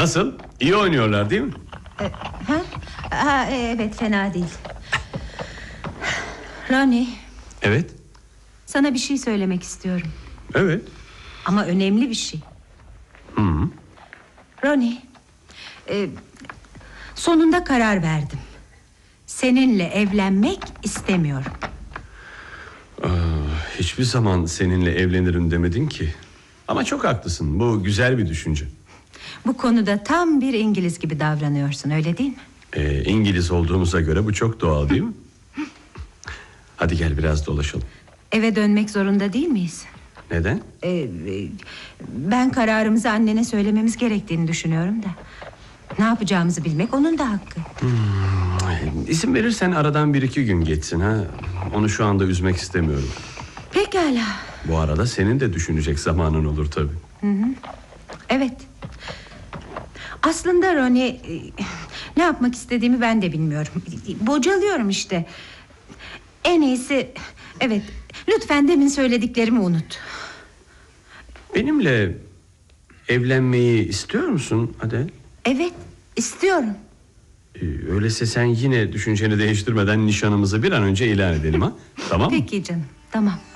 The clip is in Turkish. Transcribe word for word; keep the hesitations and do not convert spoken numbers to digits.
Nasıl? İyi oynuyorlar değil mi? E, ha? Ha, evet, fena değil. Ronnie. Evet. Sana bir şey söylemek istiyorum. Evet. Ama önemli bir şey. Hı -hı. Ronnie, e, sonunda karar verdim. Seninle evlenmek istemiyorum. Aa, hiçbir zaman seninle evlenirim demedin ki. Ama çok haklısın. Bu güzel bir düşünce. Bu konuda tam bir İngiliz gibi davranıyorsun, öyle değil mi? Ee, İngiliz olduğumuza göre bu çok doğal değil mi? Hadi gel biraz dolaşalım. Eve dönmek zorunda değil miyiz? Neden? Ee, ben kararımızı annene söylememiz gerektiğini düşünüyorum da. Ne yapacağımızı bilmek onun da hakkı. Hmm, izin verirsen aradan bir iki gün geçsin ha. Onu şu anda üzmek istemiyorum. Pekala. Bu arada senin de düşünecek zamanın olur tabii. Hı hı. Evet. Aslında Ronnie, ne yapmak istediğimi ben de bilmiyorum. Bocalıyorum işte. En iyisi, evet, lütfen demin söylediklerimi unut. Benimle evlenmeyi istiyor musun Adel? Evet, istiyorum. Ee, öyleyse sen yine düşünceni değiştirmeden nişanımızı bir an önce ilan edelim ha. Tamam mı? Peki canım, tamam.